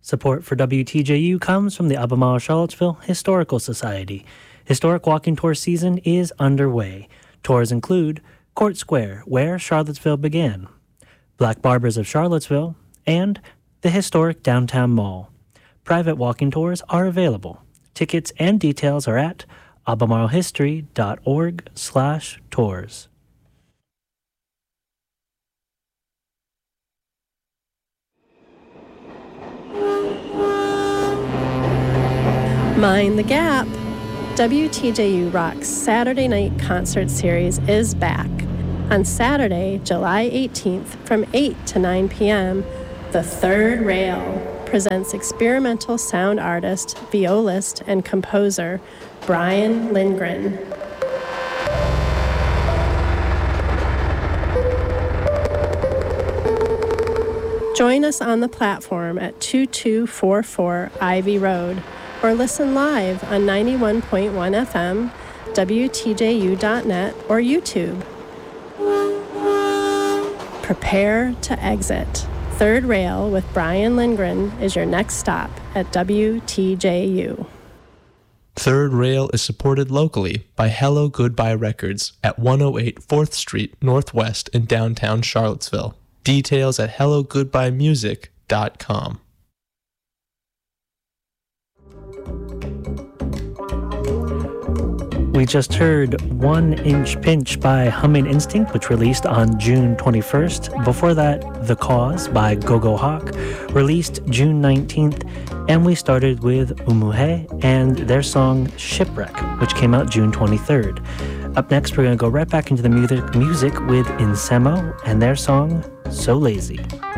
Support for WTJU comes from the Albemarle Charlottesville Historical Society. Historic walking tour season is underway. Tours include Court Square, where Charlottesville began, Black Barbers of Charlottesville, and the historic Downtown Mall. Private walking tours are available. Tickets and details are at albemarlehistory.org/tours. Mind the Gap. WTJU Rock's Saturday Night Concert Series is back. On Saturday, July 18th from 8 to 9 p.m., The Third Rail presents experimental sound artist, violist, and composer Brian Lindgren. Join us on the platform at 2244 Ivy Road, or listen live on 91.1 FM, WTJU.net, or YouTube. Prepare to exit. Third Rail with Brian Lindgren is your next stop at WTJU. Third Rail is supported locally by Hello Goodbye Records at 108 4th Street Northwest in downtown Charlottesville. Details at hellogoodbyemusic.com. We just heard 1 Inch Pinch by Humming Instinct, which released on June 21st. Before that, The Cause by Go-Go Hawk, released June 19th. And we started with Umuhe and their song Shipwreck, which came out June 23rd. Up next, we're going to go right back into the music with Insemo and their song So Lazy.